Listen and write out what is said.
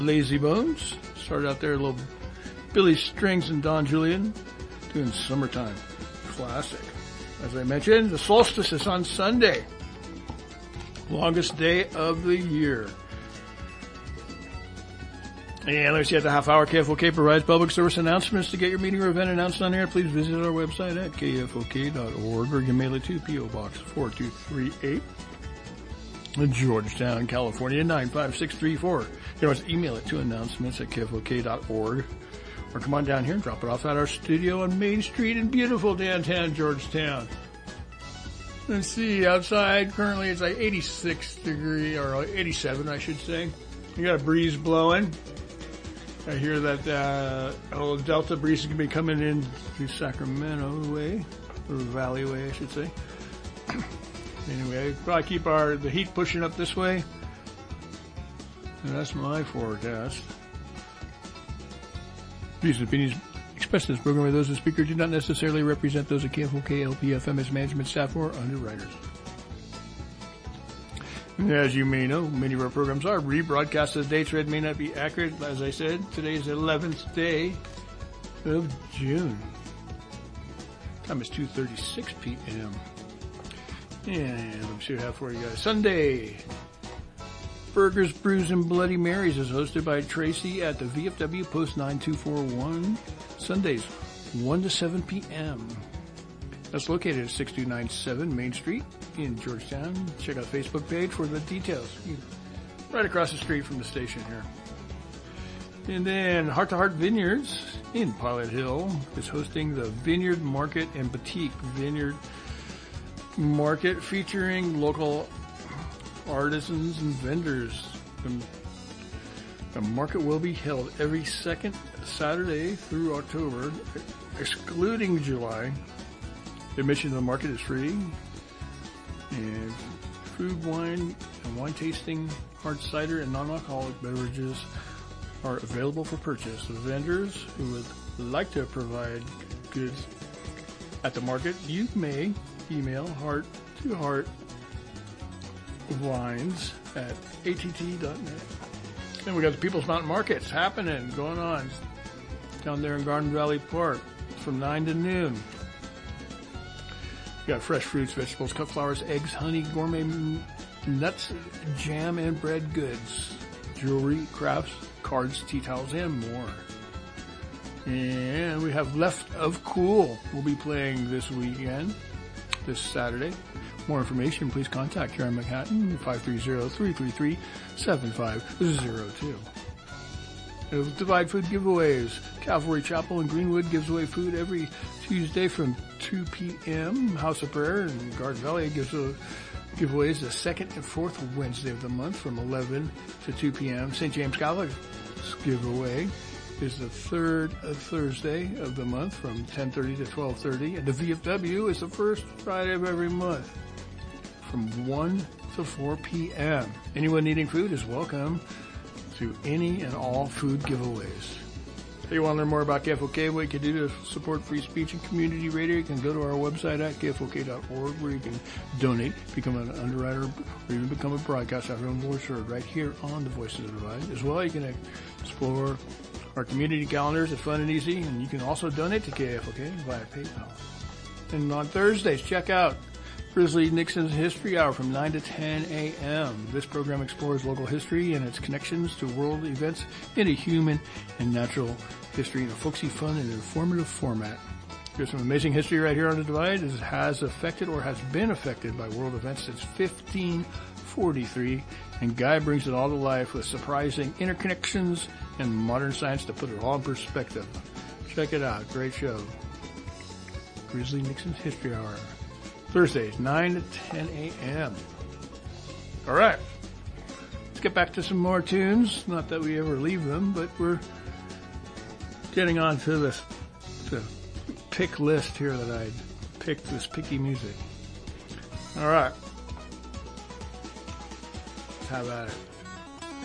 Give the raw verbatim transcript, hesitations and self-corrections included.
Lazy Bones. Started out there a little Billy Strings and Don Julian doing Summertime. Classic. As I mentioned, the solstice is on Sunday. Longest day of the year. And let's see, at the half hour, K F O K provides public service announcements. To get your meeting or event announced on air, please visit our website at K F O K dot org, or you can mail it to P O Box four two three eight, Georgetown, California nine five six three four. You can always email it to announcements at K F O K dot org, or come on down here and drop it off at our studio on Main Street in beautiful downtown Georgetown. Let's see, outside currently it's like eighty-six degree, or eighty-seven I should say. You got a breeze blowing. I hear that uh, oh, Delta breeze is going to be coming in through Sacramento way, or Valley way, I should say. Anyway, probably keep our the heat pushing up this way. And that's my forecast. Views and opinions expressed in this program by those of the speaker do not necessarily represent those of K F O K L P F M, its management staff, or underwriters. As you may know, many of our programs are rebroadcast. The dates read may not be accurate. As I said, today is the eleventh day of June. Time is two thirty-six p.m. And let me see what I have for you guys. Sunday, Burgers, Brews, and Bloody Marys is hosted by Tracy at the V F W Post nine two four one. Sundays, one to seven p.m. That's located at six two nine seven Main Street in Georgetown. Check out the Facebook page for the details. Right across the street from the station here. And then Heart to Heart Vineyards in Pilot Hill is hosting the Vineyard Market and Boutique Vineyard Market, featuring local artisans and vendors. The, the market will be held every second Saturday through October, excluding July. Admission to the market is free, and food, wine, and wine tasting, hard cider, and non-alcoholic beverages are available for purchase. The vendors who would like to provide goods at the market, you may email heart to heart wines at A T T dot net. And we got the People's Mountain Markets happening, going on down there in Garden Valley Park from nine to noon. You got fresh fruits, vegetables, cut flowers, eggs, honey, gourmet nuts, jam, and bread goods, jewelry, crafts, cards, tea towels, and more. And we have Left of Cool. We'll be playing this weekend, this Saturday. More information, please contact Karen McHatton, five three zero, three three three, seven five zero two. Divide Food Giveaways. Calvary Chapel in Greenwood gives away food every Tuesday from two p.m. House of Prayer in Garden Valley gives a giveaways the second and fourth Wednesday of the month from eleven to two p.m. Saint James Catholic's giveaway is the third Thursday of the month from ten thirty to twelve thirty. And the V F W is the first Friday of every month from one to four p.m. Anyone needing food is welcome to any and all food giveaways. If you want to learn more about K F O K, what you can do to support free speech and community radio, you can go to our website at K F O K dot org, where you can donate, become an underwriter, or even become a broadcaster of your own voice heard right here on the Voices of the Divide. As well, you can explore our community calendars. It's fun and easy, and you can also donate to K F O K via PayPal. And on Thursdays, check out Grizzly Nixon's History Hour from nine to ten a.m. This program explores local history and its connections to world events in a human and natural history in a folksy, fun, and informative format. There's some amazing history right here on the Divide. It has affected or has been affected by world events since fifteen forty-three, and Guy brings it all to life with surprising interconnections and modern science to put it all in perspective. Check it out. Great show. Grizzly Nixon's History Hour. Thursdays, nine to ten a.m. All right. Let's get back to some more tunes. Not that we ever leave them, but we're getting on to this the pick list here that I picked, this picky music. All right. Let's have at it.